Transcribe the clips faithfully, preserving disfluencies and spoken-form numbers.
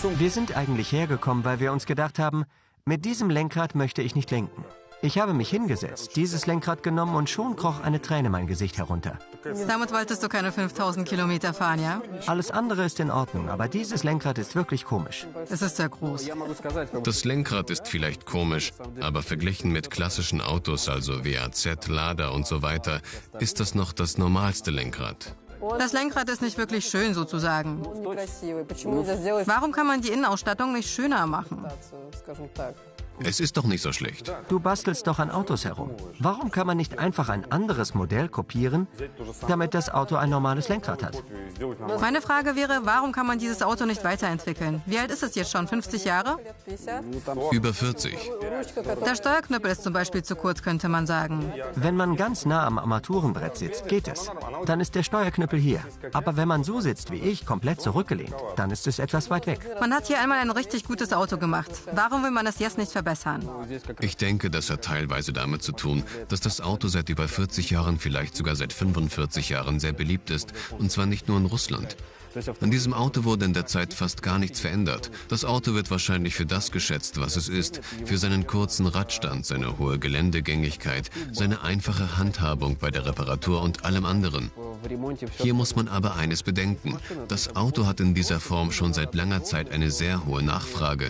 Wir sind eigentlich hergekommen, weil wir uns gedacht haben, mit diesem Lenkrad möchte ich nicht lenken. Ich habe mich hingesetzt, dieses Lenkrad genommen und schon kroch eine Träne mein Gesicht herunter. Damit wolltest du keine fünftausend Kilometer fahren, ja? Alles andere ist in Ordnung, aber dieses Lenkrad ist wirklich komisch. Es ist sehr groß. Das Lenkrad ist vielleicht komisch, aber verglichen mit klassischen Autos, also W A Z, Lada und so weiter, ist das noch das normalste Lenkrad. Das Lenkrad ist nicht wirklich schön, sozusagen. Warum kann man die Innenausstattung nicht schöner machen? Es ist doch nicht so schlecht. Du bastelst doch an Autos herum. Warum kann man nicht einfach ein anderes Modell kopieren, damit das Auto ein normales Lenkrad hat? Meine Frage wäre, warum kann man dieses Auto nicht weiterentwickeln? Wie alt ist es jetzt schon? fünfzig Jahre? Über vierzig. Der Steuerknüppel ist zum Beispiel zu kurz, könnte man sagen. Wenn man ganz nah am Armaturenbrett sitzt, geht es. Dann ist der Steuerknüppel hier. Aber wenn man so sitzt wie ich, komplett zurückgelehnt, dann ist es etwas weit weg. Man hat hier einmal ein richtig gutes Auto gemacht. Warum will man es jetzt nicht verbessern? Ich denke, das hat teilweise damit zu tun, dass das Auto seit über vierzig Jahren, vielleicht sogar seit fünfundvierzig Jahren sehr beliebt ist, und zwar nicht nur in Russland. An diesem Auto wurde in der Zeit fast gar nichts verändert. Das Auto wird wahrscheinlich für das geschätzt, was es ist, für seinen kurzen Radstand, seine hohe Geländegängigkeit, seine einfache Handhabung bei der Reparatur und allem anderen. Hier muss man aber eines bedenken. Das Auto hat in dieser Form schon seit langer Zeit eine sehr hohe Nachfrage.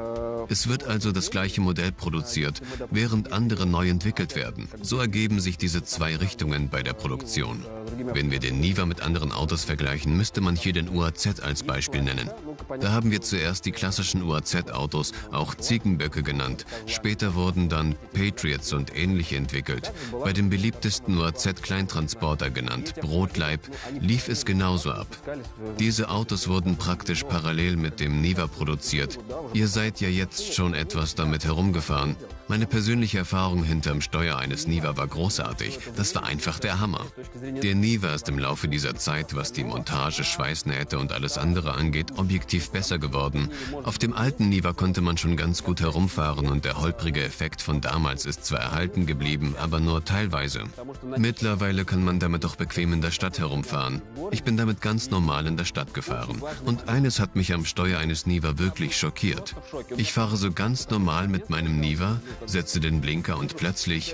Es wird also das gleiche Modell produziert, während andere neu entwickelt werden. So ergeben sich diese zwei Richtungen bei der Produktion. Wenn wir den Niva mit anderen Autos vergleichen, müsste man hier den U A Z als Beispiel nennen. Da haben wir zuerst die klassischen U A Z-Autos, auch Ziegenböcke genannt. Später wurden dann Patriots und ähnliche entwickelt. Bei dem beliebtesten U A Z-Kleintransporter genannt, Brotleib, lief es genauso ab. Diese Autos wurden praktisch parallel mit dem Niva produziert. Ihr seid ja jetzt schon etwas damit herumgefahren. Meine persönliche Erfahrung hinterm Steuer eines Niva war großartig. Das war einfach der Hammer. Der Niva ist im Laufe dieser Zeit, was die Montage, Schweißnähte und alles andere angeht, objektiv besser geworden. Auf dem alten Niva konnte man schon ganz gut herumfahren und der holprige Effekt von damals ist zwar erhalten geblieben, aber nur teilweise. Mittlerweile kann man damit auch bequem in der Stadt herumfahren. Ich bin damit ganz normal in der Stadt gefahren. Und eines hat mich am Steuer eines Niva wirklich schockiert. Ich fahre so ganz normal mit meinem Niva, setze den Blinker und plötzlich...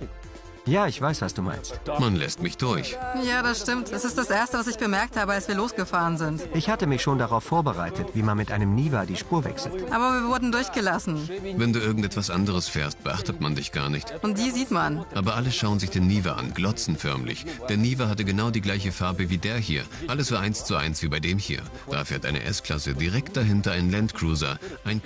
Ja, ich weiß, was du meinst. Man lässt mich durch. Ja, das stimmt. Das ist das Erste, was ich bemerkt habe, als wir losgefahren sind. Ich hatte mich schon darauf vorbereitet, wie man mit einem Niva die Spur wechselt. Aber wir wurden durchgelassen. Wenn du irgendetwas anderes fährst, beachtet man dich gar nicht. Und die sieht man. Aber alle schauen sich den Niva an, glotzen förmlich. Der Niva hatte genau die gleiche Farbe wie der hier. Alles war eins zu eins wie bei dem hier. Da fährt eine S-Klasse, direkt dahinter ein Landcruiser, ein